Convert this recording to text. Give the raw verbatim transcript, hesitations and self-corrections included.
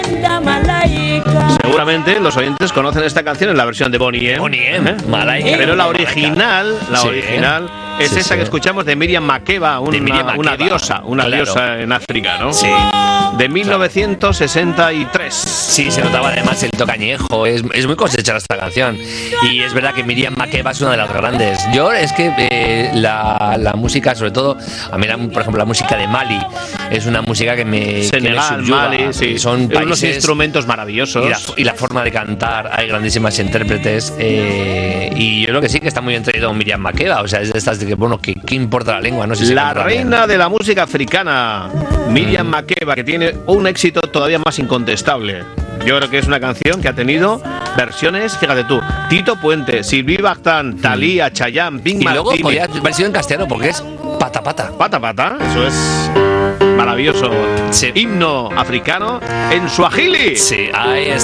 Seguramente los oyentes conocen esta canción en la versión de Boney M. Boney M, Malaika. Pero la original, la Sí. original es Sí, esa sí. que escuchamos de Miriam Makeba, una, De Miriam una Makeba. diosa, una Claro. diosa en África, ¿no? Sí. De mil novecientos sesenta y tres. Sí, se notaba además el tocañejo, es, es muy cosechada esta canción. Y es verdad que Miriam Makeba es una de las grandes. Yo es que eh, la, la música, sobre todo, a mí la, por ejemplo la música de Mali, es una música que me, Senegal, que me subyuga. Mali, sí. Son unos países instrumentos maravillosos. y la, y la forma de cantar, hay grandísimas intérpretes. Eh, y yo creo que sí que está muy bien traído Miriam Makeba, o sea, es de estas de que, bueno, que, ¿qué importa la lengua? No sé si La canta reina bien. de la música africana, Miriam Mm. Makeba, que tiene un éxito todavía más incontestable. Yo creo que es una canción que ha tenido versiones, fíjate tú, Tito Puente, Sylvie Vartan, Thalía, Chayanne, Bing Y luego Martínez. podía haber sido en castellano porque es pata pata. Pata pata, eso es maravilloso. Sí. Himno africano en suajili. Sí, ahí está.